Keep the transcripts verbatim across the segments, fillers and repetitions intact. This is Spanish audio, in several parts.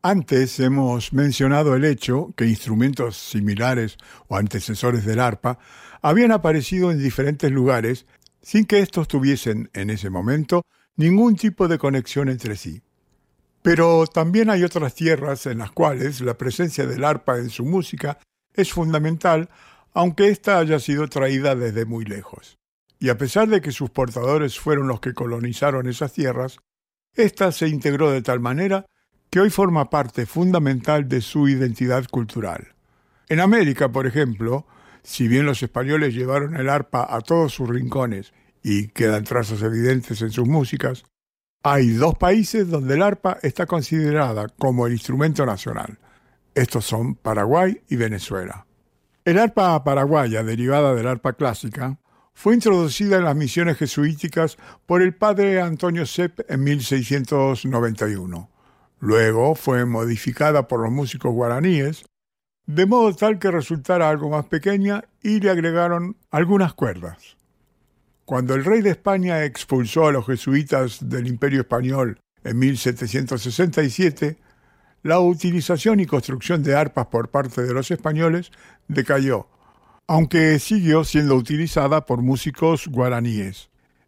Antes hemos mencionado el hecho que instrumentos similares o antecesores del arpa habían aparecido en diferentes lugares sin que estos tuviesen, en ese momento, ningún tipo de conexión entre sí. Pero también hay otras tierras en las cuales la presencia del arpa en su música es fundamental, aunque ésta haya sido traída desde muy lejos. Y a pesar de que sus portadores fueron los que colonizaron esas tierras, ésta se integró de tal manera que hoy forma parte fundamental de su identidad cultural. En América, por ejemplo, si bien los españoles llevaron el arpa a todos sus rincones y quedan trazas evidentes en sus músicas, hay dos países donde el arpa está considerada como el instrumento nacional. Estos son Paraguay y Venezuela. El arpa paraguaya, derivada del arpa clásica, fue introducida en las misiones jesuíticas por el padre Antonio Sepp en mil seiscientos noventa y uno. Luego fue modificada por los músicos guaraníes, de modo tal que resultara algo más pequeña y le agregaron algunas cuerdas. Cuando el rey de España expulsó a los jesuitas del Imperio Español en mil setecientos sesenta y siete, la utilización y construcción de arpas por parte de los españoles decayó, aunque siguió siendo utilizada por músicos guaraníes.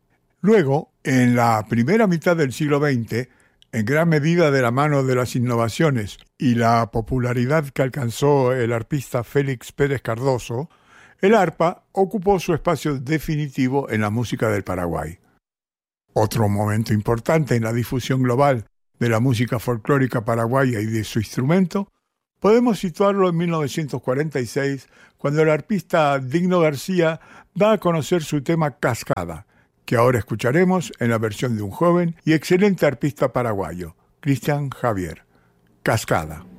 Luego, en la primera mitad del siglo veinte, en gran medida de la mano de las innovaciones y la popularidad que alcanzó el arpista Félix Pérez Cardoso, el arpa ocupó su espacio definitivo en la música del Paraguay. Otro momento importante en la difusión global de la música folclórica paraguaya y de su instrumento, podemos situarlo en mil novecientos cuarenta y seis, cuando el arpista Digno García da a conocer su tema Cascada, que ahora escucharemos en la versión de un joven y excelente arpista paraguayo, Cristian Javier. Cascada.